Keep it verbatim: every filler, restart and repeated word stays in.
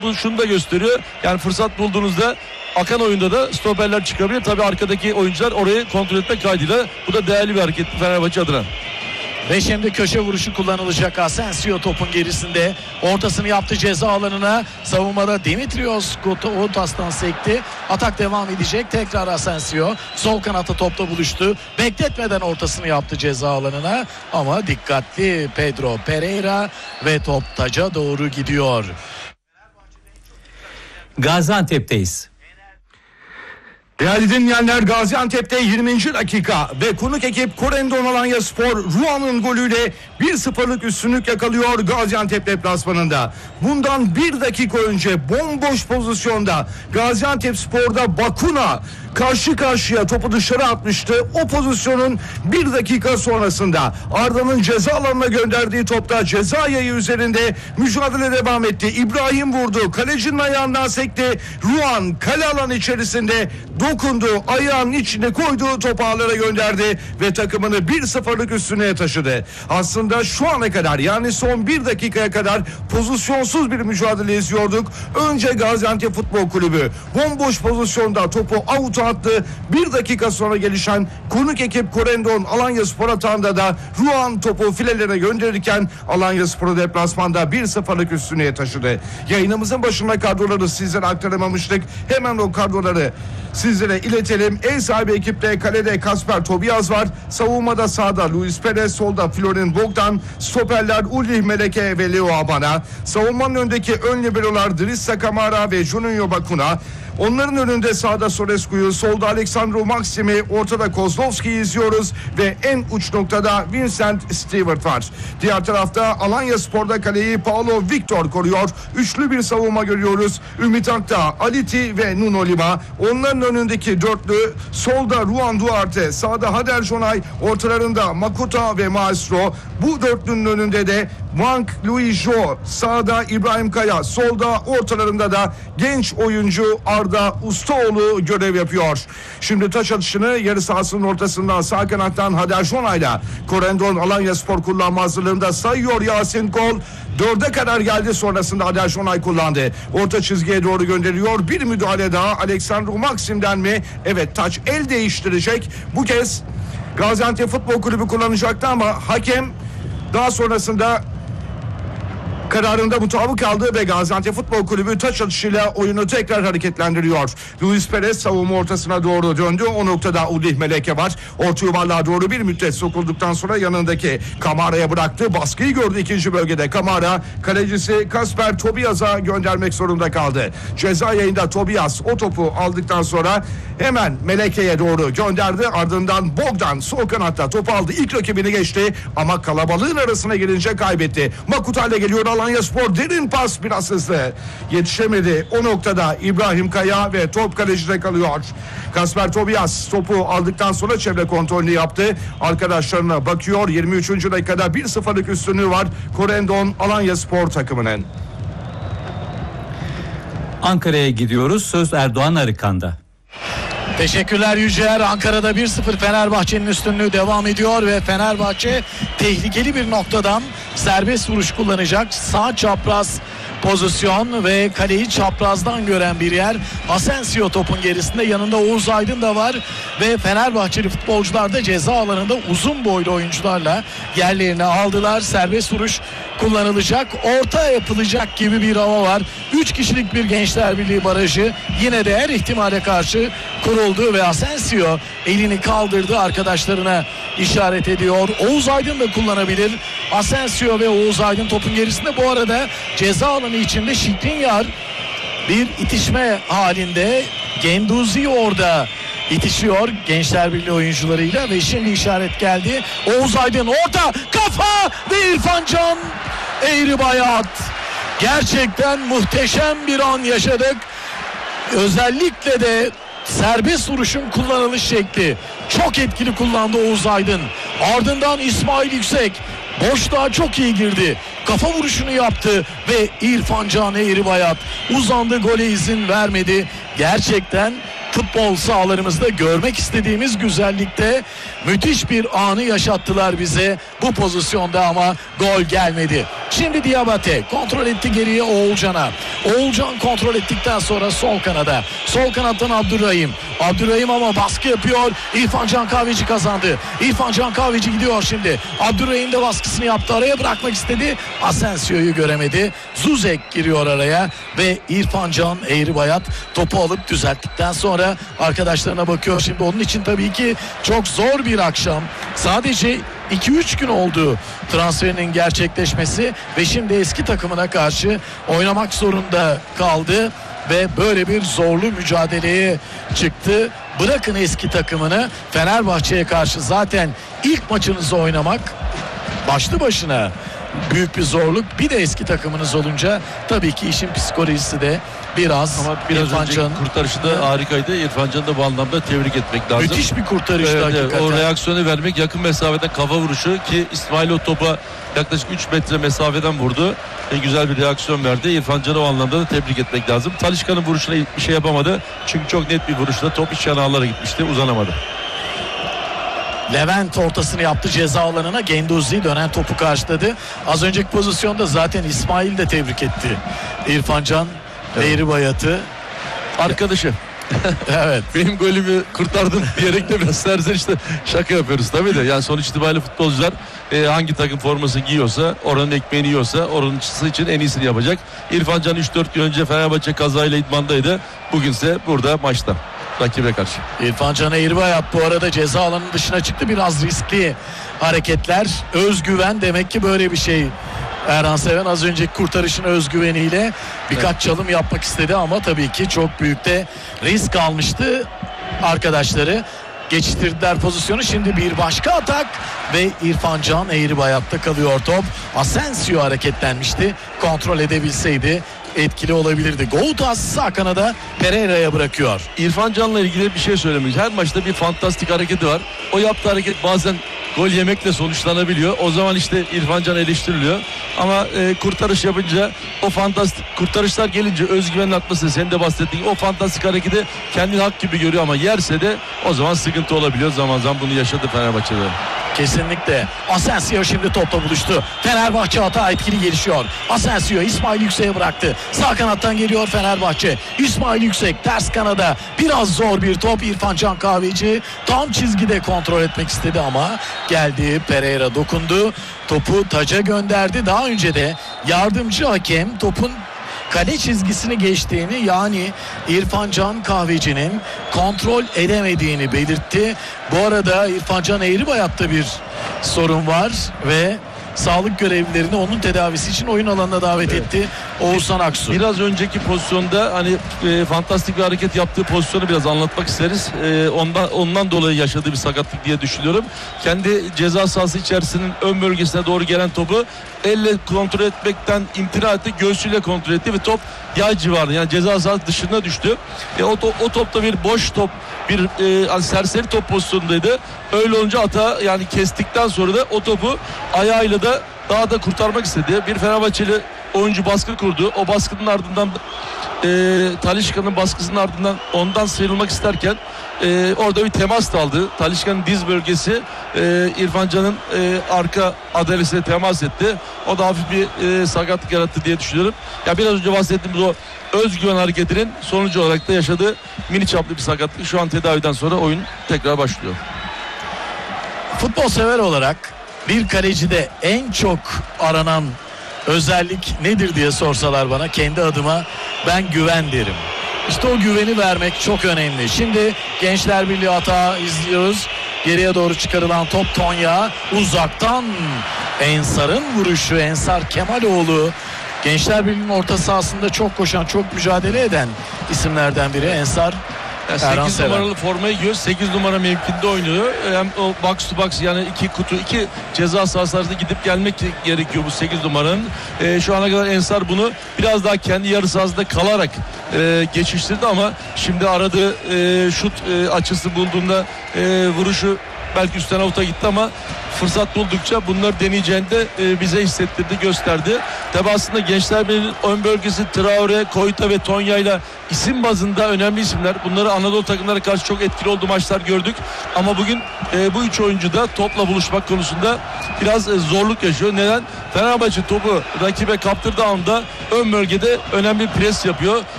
Bu şunu da gösteriyor. Yani fırsat bulduğunuzda akan oyunda da stoperler çıkabilir. Tabii arkadaki oyuncular orayı kontrol etmek kaydıyla. Bu da değerli bir hareket Fenerbahçe adına. Ve şimdi köşe vuruşu kullanılacak. Asensio topun gerisinde. Ortasını yaptı ceza alanına. Savunmada Dimitrios Koutas'tan sekti. Atak devam edecek. Tekrar Asensio. Sol kanatta topla buluştu. Bekletmeden ortasını yaptı ceza alanına. Ama dikkatli Pedro Pereira ve top taca doğru gidiyor. Gaziantep'teyiz. Değerli dinleyenler, Gaziantep'te yirminci dakika ve konuk ekip Corendon Alanyaspor Ruan'ın golüyle bir sıfırlık üstünlük yakalıyor Gaziantep deplasmanında. Bundan bir dakika önce bomboş pozisyonda Gaziantepspor'da Bakuna karşı karşıya topu dışarı atmıştı. O pozisyonun bir dakika sonrasında Arda'nın ceza alanına gönderdiği topta ceza yayı üzerinde mücadele devam etti. İbrahim vurdu. Kalecinin ayağından sekti. Ruan kale alanı içerisinde dokundu. Ayağının içine koyduğu topu ağlara gönderdi ve takımını bir sıfırlık üstüne taşıdı. Aslında şu ana kadar, yani son bir dakikaya kadar pozisyonsuz bir mücadele izliyorduk. Önce Gaziantep Futbol Kulübü bomboş pozisyonda topu avuta attı. Bir dakika sonra gelişen konuk ekip Corendon Alanyaspor atağında da Ruan topu filelerine gönderirken Alanyaspor'u deplasmanda bir sıfırlık üstüne taşıdı. Yayınımızın başında kadroları sizlere aktaramamıştık. Hemen o kadroları sizlere iletelim. Ev sahibi ekipte kalede Kasper Tobias var. Savunmada sağda Luis Perez, solda Florin Bogdan, stoperler Ulrich Meleke ve Leo Abana. Savunmanın önündeki ön liberolar Drissa Kamara ve Juninho Bakuna. Onların önünde sağda Sorescu'yu, solda Aleksandru Maksim'i, ortada Kozlovski'yi izliyoruz ve en uç noktada Vincent Stewart var. Diğer tarafta Alanyaspor'da kaleyi Paulo Victor koruyor. Üçlü bir savunma görüyoruz. Ümit Akta, Aliti ve Nuno Lima. Onların önündeki dörtlü, solda Ruan Duarte, sağda Hader Jonay, ortalarında Makuta ve Maestro. Bu dörtlünün önünde de Wang Louis-Jo, sağda İbrahim Kaya, solda ortalarında da genç oyuncu Arda Ustaoğlu görev yapıyor. Şimdi taç atışını yarı sahasının ortasından sağ kanattan Hader Jonay'la Corendon Alanyaspor kullanma hazırlığında sayıyor Yasin Kol. Dörde kadar geldi, sonrasında Hader Jonay kullandı. Orta çizgiye doğru gönderiyor. Bir müdahale daha Aleksandru Maksim'den mi? Evet, taç el değiştirecek. Bu kez Gaziantep Futbol Kulübü kullanacaktı ama hakem daha sonrasında kararında mutabık kaldı ve Gaziantep Futbol Kulübü taç atışıyla oyunu tekrar hareketlendiriyor. Luis Perez savunma ortasına doğru döndü. O noktada Ulrich Meleke var. Orta yuvarlığa doğru bir müddet sokulduktan sonra yanındaki Kamara'ya bıraktı. Baskıyı gördü ikinci bölgede. Kamara kalecisi Kasper Tobias'a göndermek zorunda kaldı. Ceza yayında Tobias o topu aldıktan sonra hemen Meleke'ye doğru gönderdi. Ardından Bogdan sol kanatta topu aldı. İlk rakibini geçti ama kalabalığın arasına girince kaybetti. Makutay'la geliyor Alanyaspor, derin pas biraz hızlı. Yetişemedi. O noktada İbrahim Kaya ve top kalecide kalıyor. Kasper Tobias topu aldıktan sonra çevre kontrolünü yaptı. Arkadaşlarına bakıyor. yirmi üçüncü dakikada bir sıfırlık üstünlüğü var Corendon Alanyaspor takımının. Ankara'ya gidiyoruz. Söz Erdoğan Arıkan'da. Teşekkürler Yücel. Ankara'da bir sıfır Fenerbahçe'nin üstünlüğü devam ediyor ve Fenerbahçe tehlikeli bir noktadan serbest vuruş kullanacak. Sağ çapraz pozisyon ve kaleyi çaprazdan gören bir yer. Asensio topun gerisinde, yanında Oğuz Aydın da var ve Fenerbahçeli futbolcular da ceza alanında uzun boylu oyuncularla yerlerini aldılar. Serbest vuruş kullanılacak, orta yapılacak gibi bir hava var. üç kişilik bir Gençler Birliği barajı yine de her ihtimale karşı kuruldu ve Asensio elini kaldırdı, arkadaşlarına işaret ediyor. Oğuz Aydın da kullanabilir. Asensio ve Oğuz Aydın topun gerisinde. Bu arada ceza alanı içinde Şikrinyar bir itişme halinde. Genduzi orada itişiyor Gençler Birliği oyuncularıyla ve şimdi işaret geldi. Oğuz Aydın orta, kafa ve İrfan Can eğri bayat. Gerçekten muhteşem bir an yaşadık. Özellikle de serbest vuruşun kullanılış şekli çok etkili kullandı Oğuz Aydın. Ardından İsmail Yüksek boşluğa çok iyi girdi. Kafa vuruşunu yaptı ve İrfan Can eğri bayat uzandı, gole izin vermedi. Gerçekten futbol sahalarımızda görmek istediğimiz güzellikte müthiş bir anı yaşattılar bize bu pozisyonda ama gol gelmedi. Şimdi Diabate kontrol etti geriye Oğulcan'a. Oğulcan kontrol ettikten sonra sol kanada. Sol kanattan Abdurrahim. Abdurrahim ama baskı yapıyor. İrfan Can Kahveci kazandı. İrfan Can Kahveci gidiyor şimdi. Abdurrahim de baskısını yaptı. Araya bırakmak istedi. Asensio'yu göremedi. Zuzek giriyor araya ve İrfan Can Eğribayat topu alıp düzelttikten sonra arkadaşlarına bakıyor. Şimdi onun için tabii ki çok zor bir akşam. Sadece iki üç gün oldu transferinin gerçekleşmesi ve şimdi eski takımına karşı oynamak zorunda kaldı ve böyle bir zorlu mücadeleye çıktı. Bırakın eski takımını, Fenerbahçe'ye karşı zaten ilk maçınızı oynamak başlı başına büyük bir zorluk. Bir de eski takımınız olunca tabii ki işin psikolojisi de biraz ama biraz İrfan önceki Can kurtarışı da harikaydı. İrfan Can'ı da bu anlamda tebrik etmek lazım. müthiş bir kurtarıştı Evet, hakikaten. evet, o reaksiyonu vermek, yakın mesafeden kafa vuruşu ki İsmail o topa yaklaşık üç metre mesafeden vurdu. E, güzel bir reaksiyon verdi. İrfan Can'ı o anlamda da tebrik etmek lazım. Talisca'nın vuruşuna bir şey yapamadı. Çünkü çok net bir vuruşla top iç yanağlara gitmişti. Uzanamadı. Levent ortasını yaptı ceza alanına. Genduzi dönen topu karşıladı. Az önceki pozisyonda zaten İsmail de tebrik etti İrfan Can Evet. Eğribayat'ı. Arkadaşı. Evet. Benim golümü kurtardın diyerek de biraz serzenişte şaka yapıyoruz tabii de. Yani sonuç itibariyle futbolcular e, hangi takım forması giyiyorsa, oranın ekmeğini yiyorsa oranın için en iyisini yapacak. İrfan Can üç dört gün önce Fenerbahçe kazayla idmandaydı. Bugünse burada maçta rakibe karşı. İrfan Can Eğribayat bu arada ceza alanının dışına çıktı. Biraz riskli hareketler. Özgüven demek ki böyle bir şey. Erhan Seven az önceki kurtarışın özgüveniyle birkaç evet. çalım yapmak istedi ama tabii ki çok büyük de risk almıştı arkadaşları. Geçiştirdiler pozisyonu. Şimdi bir başka atak ve İrfan Can Eğribayat'ta kalıyor top. Asensio hareketlenmişti. Kontrol edebilseydi etkili olabilirdi. Goutas sağ kanada Pereira'ya bırakıyor. İrfan Can'la ilgili bir şey söylemek. Her maçta bir fantastik hareketi var. O yaptığı hareket bazen gol yemekle sonuçlanabiliyor. O zaman işte İrfan Can eleştiriliyor. Ama e, kurtarış yapınca o fantastik kurtarışlar gelince özgüvenin artması, senin de bahsettiğin o fantastik hareketi kendini hak gibi görüyor ama yerse de o zaman sıkıntı olabiliyor. Zaman zaman bunu yaşadı Fenerbahçe'de. Kesinlikle. Asensio şimdi topla buluştu. Fenerbahçe hata etkili gelişiyor. Asensio İsmail Yüksek'e bıraktı. Sağ kanattan geliyor Fenerbahçe. İsmail Yüksek ters kanada. Biraz zor bir top. İrfan Can Kahveci tam çizgide kontrol etmek istedi ama geldi. Pereira dokundu. Topu taca gönderdi. Daha önce de yardımcı hakem topun kale çizgisini geçtiğini, yani İrfan Can Kahveci'nin kontrol edemediğini belirtti. Bu arada İrfan Can Eğribayat'ta bir sorun var ve sağlık görevlilerini onun tedavisi için oyun alanına davet evet. etti Oğuzhan Aksu. Biraz önceki pozisyonda hani e, fantastik bir hareket yaptığı pozisyonu biraz anlatmak isteriz. E, ondan ondan dolayı yaşadığı bir sakatlık diye düşünüyorum. Kendi ceza sahası içerisinin ön bölgesine doğru gelen topu elle kontrol etmekten imtina etti. Göğsüyle kontrol etti ve top yay civarında, yani ceza sahası dışına düştü. E, o, o topta bir boş top, bir e, hani serseri top pozisyondaydı. Öyle olunca hata, yani kestikten sonra da o topu ayağıyla da daha da kurtarmak istedi. Bir Fenerbahçeli oyuncu baskı kurdu. O baskının ardından e, Talisca'nın baskısının ardından ondan sıyrılmak isterken e, orada bir temas da aldı. Talisca'nın diz bölgesi e, İrfan Can'ın e, arka adalesine temas etti. O da hafif bir e, sakatlık yarattı diye düşünüyorum. Ya biraz önce bahsettiğimiz o özgüven hareketinin sonucu olarak da yaşadığı mini çaplı bir sakatlık. Şu an tedaviden sonra oyun tekrar başlıyor. Futbol sever olarak bir kalecide en çok aranan özellik nedir diye sorsalar bana, kendi adıma ben güven derim. İşte o güveni vermek çok önemli. Şimdi Gençler Birliği hata izliyoruz. Geriye doğru çıkarılan top Tonya. Uzaktan Ensar'ın vuruşu. Ensar Kemaloğlu. Gençler Birliği'nin orta sahasında çok koşan, çok mücadele eden isimlerden biri Ensar. Yani sekiz numaralı formayı giyiyor. sekiz numara mevkinde oynuyor. Hem o box to box, yani iki kutu, iki ceza sahası arasında gidip gelmek gerekiyor bu sekiz numaranın. Ee, şu ana kadar Ensar bunu biraz daha kendi yarı sahasında kalarak e, geçiştirdi ama şimdi aradığı e, şut e, açısı bulduğunda e, vuruşu belki üstten avuta gitti ama fırsat buldukça bunları deneyeceğini de e, bize hissettirdi, gösterdi. Tabi aslında Gençler Birliği'nin ön bölgesi Traore, Koyta ve Tonya ile isim bazında önemli isimler. Bunları Anadolu takımlara karşı çok etkili olduğu maçlar gördük. Ama bugün e, bu üç oyuncu da topla buluşmak konusunda biraz e, zorluk yaşıyor. Neden? Fenerbahçe topu rakibe kaptırdığı anda ön bölgede önemli pres yapıyor.